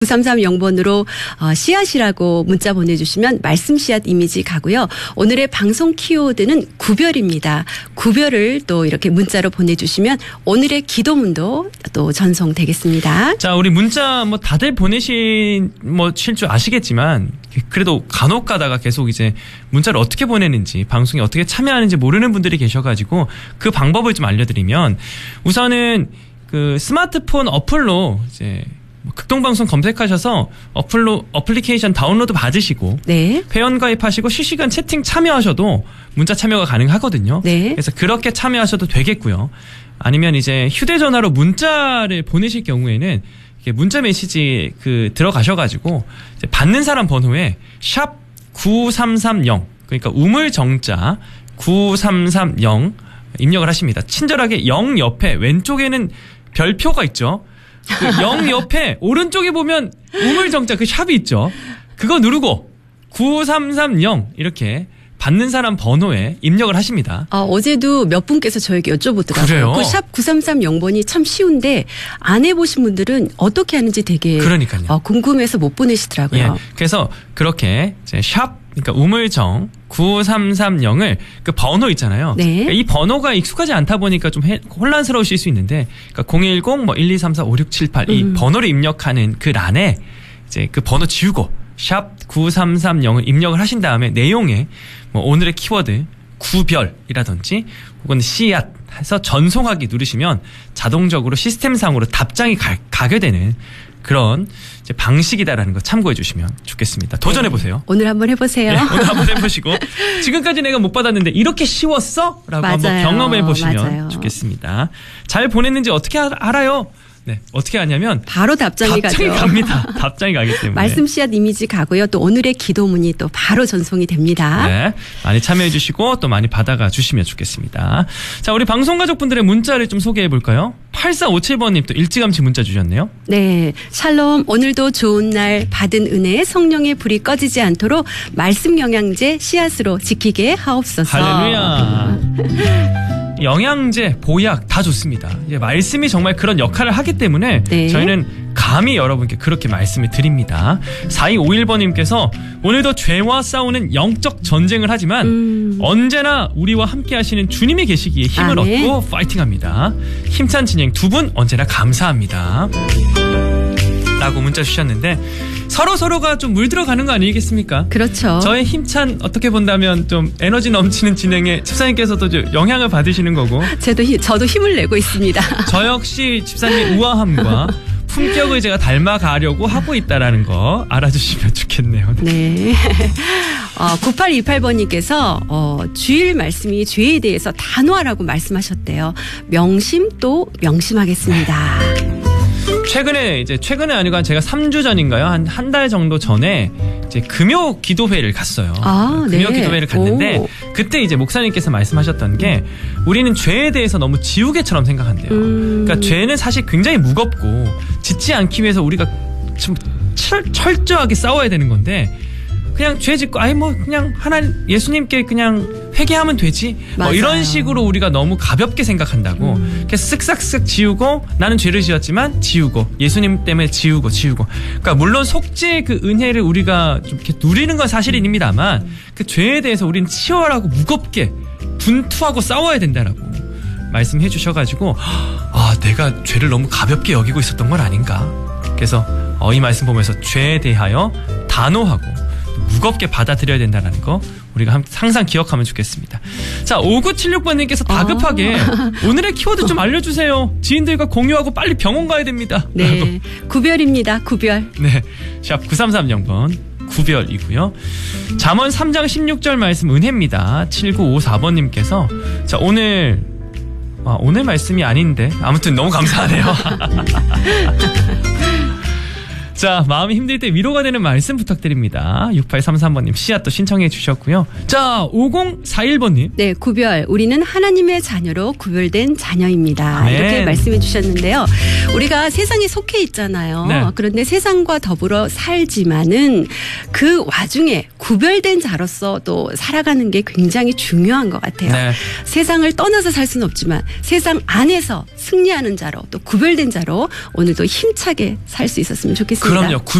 9330번으로 씨앗이라고 문자 보내주시면 말씀 씨앗 이미지 가고요. 오늘의 방송 키워드는 구별입니다. 구별을 또 이렇게 문자로 보내주시면 오늘의 기도문도 또 전송되겠습니다. 자, 우리 문자 뭐 다들 보내실 줄 아시겠지만 그래도 간혹 가다가 계속 이제 문자를 어떻게 보내는지 방송에 어떻게 참여하는지 모르는 분들이 계셔가지고 그 방법을 좀 알려드리면 우선은 그 스마트폰 어플로 이제 극동방송 검색하셔서 어플리케이션 다운로드 받으시고 네. 회원 가입하시고 실시간 채팅 참여하셔도 문자 참여가 가능하거든요. 네. 그래서 그렇게 참여하셔도 되겠고요. 아니면 이제 휴대전화로 문자를 보내실 경우에는 문자 메시지 들어가셔가지고 이제 받는 사람 번호에 샵 9330 그러니까 우물정자 9330 입력을 하십니다. 친절하게 0 옆에 왼쪽에는 별표가 있죠. 그 0 옆에 오른쪽에 보면 우물정자 그 샵이 있죠. 그거 누르고 9330 이렇게 받는 사람 번호에 입력을 하십니다. 어제도 몇 분께서 저에게 여쭤보더라고요. 그래요? 그 샵 9330번이 참 쉬운데 안 해보신 분들은 어떻게 하는지 되게 그러니까요. 궁금해서 못 보내시더라고요. 예, 그래서 그렇게 이제 샵 그러니까 우물정 9330을 그 번호 있잖아요. 네. 그러니까 이 번호가 익숙하지 않다 보니까 좀 혼란스러우실 수 있는데 그러니까 010 12345678 이 번호를 입력하는 그 란에 이제 그 번호 지우고 샵 9330을 입력을 하신 다음에 내용에 뭐 오늘의 키워드 구별이라든지 혹은 씨앗 해서 전송하기 누르시면 자동적으로 시스템상으로 답장이 가게 되는 그런 이제 방식이다라는 거 참고해 주시면 좋겠습니다. 도전해 보세요. 네. 오늘 한번 해보세요. 네, 오늘 한번 해보시고 지금까지 내가 못 받았는데 이렇게 쉬웠어? 라고 맞아요. 한번 경험해 보시면 맞아요. 좋겠습니다. 잘 보냈는지 어떻게 알아요? 네, 어떻게 하냐면 바로 답장이 가죠. 갑니다. 답장이 가기 때문에. 말씀 씨앗 이미지 가고요. 또 오늘의 기도문이 또 바로 전송이 됩니다. 네, 많이 참여해 주시고 또 많이 받아가 주시면 좋겠습니다. 자, 우리 방송가족분들의 문자를 좀 소개해 볼까요? 8457번님 또 일찌감치 문자 주셨네요. 네, 샬롬 오늘도 좋은 날 받은 은혜에 성령의 불이 꺼지지 않도록 말씀 영양제 씨앗으로 지키게 하옵소서. 할렐루야. 영양제, 보약 다 좋습니다. 이제 말씀이 정말 그런 역할을 하기 때문에 네. 저희는 감히 여러분께 그렇게 말씀을 드립니다. 4251번님께서 오늘도 죄와 싸우는 영적 전쟁을 하지만 언제나 우리와 함께 하시는 주님이 계시기에 힘을 아멘. 얻고 파이팅합니다. 힘찬 진행 두 분 언제나 감사합니다. 라고 문자 주셨는데 서로가 좀 물들어가는 거 아니겠습니까? 그렇죠. 저의 힘찬 어떻게 본다면 좀 에너지 넘치는 진행에 집사님께서도 좀 영향을 받으시는 거고 저도 힘을 내고 있습니다. 저 역시 집사님의 우아함과 품격을 제가 닮아가려고 하고 있다라는 거 알아주시면 좋겠네요. 네. 9828번님께서 주일 말씀이 죄에 대해서 단호하라고 말씀하셨대요. 명심 또 명심하겠습니다. 최근에 아니고 제가 3주 전인가요? 한 달 정도 전에 이제 금요 기도회를 갔어요. 금요 네. 기도회를 갔는데 그때 이제 목사님께서 말씀하셨던 게 우리는 죄에 대해서 너무 지우개처럼 생각한대요. 그러니까 죄는 사실 굉장히 무겁고 짓지 않기 위해서 우리가 좀 철저하게 싸워야 되는 건데 그냥 죄 짓고 그냥 하나님 예수님께 그냥 회개하면 되지 이런 식으로 우리가 너무 가볍게 생각한다고 그래서 쓱싹쓱 지우고 나는 죄를 지었지만 지우고 예수님 때문에 지우고 그러니까 물론 속죄의 그 은혜를 우리가 좀 이렇게 누리는 건 사실입니다만 그 죄에 대해서 우리는 치열하고 무겁게 분투하고 싸워야 된다라고 말씀해 주셔가지고 내가 죄를 너무 가볍게 여기고 있었던 건 아닌가. 그래서 이 말씀 보면서 죄에 대하여 단호하고 무겁게 받아들여야 된다는 거 우리가 항상 기억하면 좋겠습니다. 자, 5976번님께서 다급하게 오늘의 키워드 좀 알려주세요. 지인들과 공유하고 빨리 병원 가야 됩니다. 네, 구별입니다. 구별. 네, 샵 9330번 구별이고요. 잠언 3장 16절 말씀 은혜입니다. 7954번님께서 자, 오늘 말씀이 아닌데 아무튼 너무 감사하네요. 자, 마음이 힘들 때 위로가 되는 말씀 부탁드립니다. 6833번님 씨앗도 신청해 주셨고요. 자, 5041번님. 네, 구별. 우리는 하나님의 자녀로 구별된 자녀입니다. 네. 이렇게 말씀해 주셨는데요. 우리가 세상에 속해 있잖아요. 네. 그런데 세상과 더불어 살지만은 그 와중에 구별된 자로서 또 살아가는 게 굉장히 중요한 것 같아요. 네. 세상을 떠나서 살 수는 없지만 세상 안에서 승리하는 자로 또 구별된 자로 오늘도 힘차게 살 수 있었으면 좋겠습니다. 그럼요.